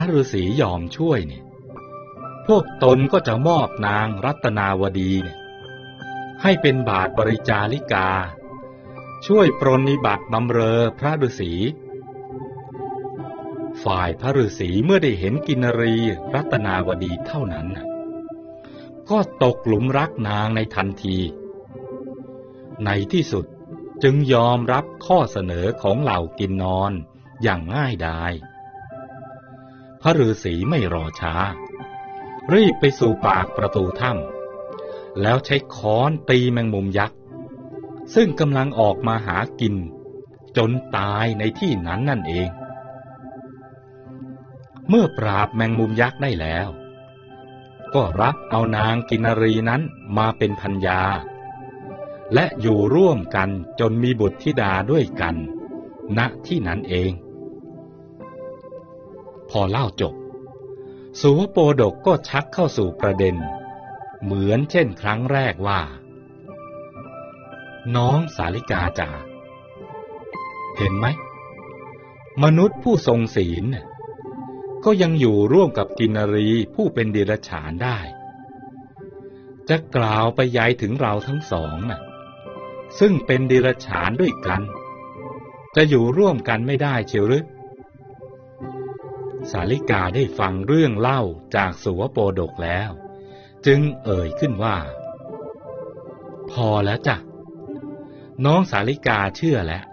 ฤาษียอมช่วยเนี่ยพวกตนก็จะมอบนางรัตนาวดีเนี่ยให้เป็นบาทบริจาริกาช่วยปรนนิบัติบำเรอพระฤาษีฝ่ายพระฤาษีเมื่อได้เห็นกินรีรัตนาวดีเท่านั้นก็ตกหลุมรักนางในทันทีในที่สุดจึงยอมรับข้อเสนอของเหล่ากินนอนอย่างง่ายดายพระฤาษีไม่รอช้ารีบไปสู่ปากประตูถ้ำแล้วใช้ค้อนตีแมงมุมยักษ์ซึ่งกำลังออกมาหากินจนตายในที่นั้นนั่นเองเมื่อปราบแมงมุมยักษ์ได้แล้วก็รับเอานางกินรีนั้นมาเป็นภรรยาและอยู่ร่วมกันจนมีบุตรธิดาด้วยกันณที่นั้นเองพอเล่าจบสุวโปดกก็ชักเข้าสู่ประเด็นเหมือนเช่นครั้งแรกว่าน้องสาลิกาจ๋าเห็นไหมมนุษย์ผู้ทรงศีลก็ยังอยู่ร่วมกับกินรีผู้เป็นเดรัจฉานได้จะกล่าวไปย้ายถึงเราทั้งสองซึ่งเป็นเดรัจฉานด้วยกันจะอยู่ร่วมกันไม่ได้เชียวหรือสาลิกาได้ฟังเรื่องเล่าจากสุวโปดกแล้วจึงเอ่ยขึ้นว่าพอแล้วจ้ะน้องสาลิกาเชื่อแล้ว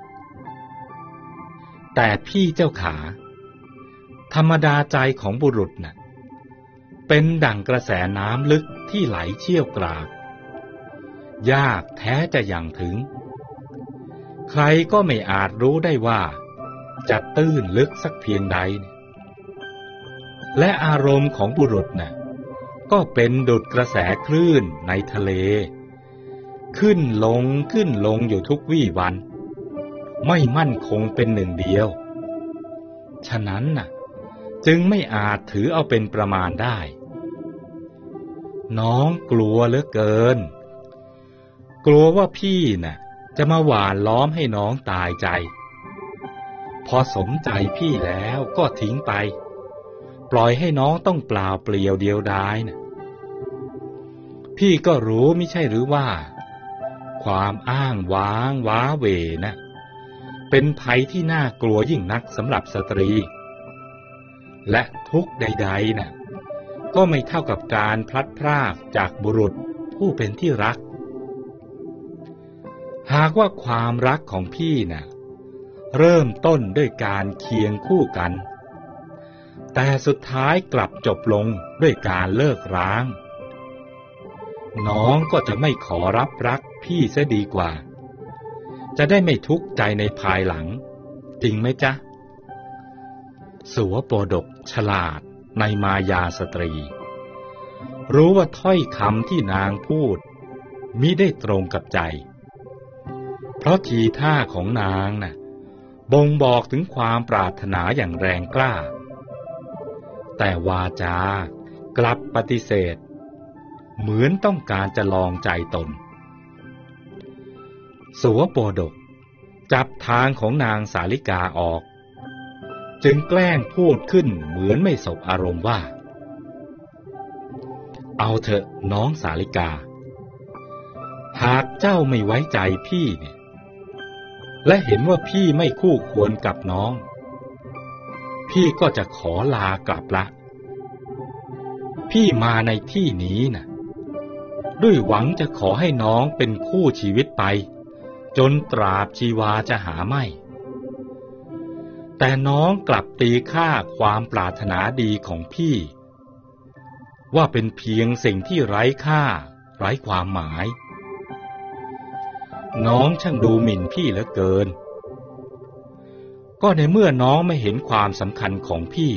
แต่พี่เจ้าขาธรรมดาใจของบุรุษเป็นดั่งกระแสน้ำลึกที่ไหลเชี่ยวกรากยากแท้จะยังถึงใครก็ไม่อาจรู้ได้ว่าจะตื้นลึกสักเพียงใดและอารมณ์ของบุรุษก็เป็นดุจกระแสคลื่นในทะเลขึ้นลงอยู่ทุกวี่วันไม่มั่นคงเป็นหนึ่งเดียวฉะนั้นจึงไม่อาจถือเอาเป็นประมาณได้น้องกลัวเหลือเกินกลัวว่าพี่จะมาหว่านล้อมให้น้องตายใจพอสมใจพี่แล้วก็ทิ้งไปปล่อยให้น้องต้องเปล่าเปลี่ยวเดียวดายพี่ก็รู้ไม่ใช่หรือว่าความอ้างว้างว้าเหวเป็นภัยที่น่ากลัวยิ่งนักสำหรับสตรีและทุกข์ใดๆก็ไม่เท่ากับการพลัดพรากจากบุรุษผู้เป็นที่รักหากว่าความรักของพี่เริ่มต้นด้วยการเคียงคู่กันแต่สุดท้ายกลับจบลงด้วยการเลิกร้างน้องก็จะไม่ขอรับรักพี่เสียดีกว่าจะได้ไม่ทุกข์ใจในภายหลังจริงไหมจ๊ะสุวโปดกฉลาดในมายาสตรีรู้ว่าถ้อยคำที่นางพูดมิได้ตรงกับใจเพราะทีท่าของนางบ่งบอกถึงความปรารถนาอย่างแรงกล้าแต่วาจากลับปฏิเสธเหมือนต้องการจะลองใจตนสุวโปดกจับทางของนางสาลิกาออกจึงแกล้งพูดขึ้นเหมือนไม่สบอารมณ์ว่าเอาเถอะน้องสาลิกาหากเจ้าไม่ไว้ใจพี่และเห็นว่าพี่ไม่คู่ควรกับน้องพี่ก็จะขอลากลับละพี่มาในที่นี้ด้วยหวังจะขอให้น้องเป็นคู่ชีวิตไปจนตราบชีวาจะหาไม่แต่น้องกลับตีค่าความปรารถนาดีของพี่ว่าเป็นเพียงสิ่งที่ไร้ค่าไร้ความหมายน้องช่างดูหมิ่นพี่เหลือเกินก็ในเมื่อน้องไม่เห็นความสำคัญของพี่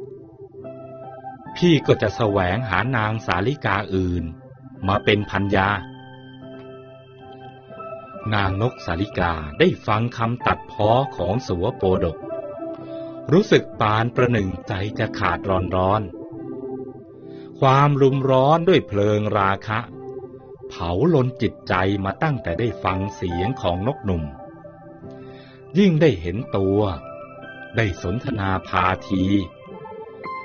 พี่ก็จะแสวงหานางสาลิกาอื่นมาเป็นภรรยานางนกสาลิกาได้ฟังคำตัดพ้อของสุวโปดกรู้สึกปานประหนึ่งใจจะขาดร้อนความรุมร้อนด้วยเพลิงราคะเผาลนจิตใจมาตั้งแต่ได้ฟังเสียงของนกหนุ่มยิ่งได้เห็นตัวได้สนทนาพาที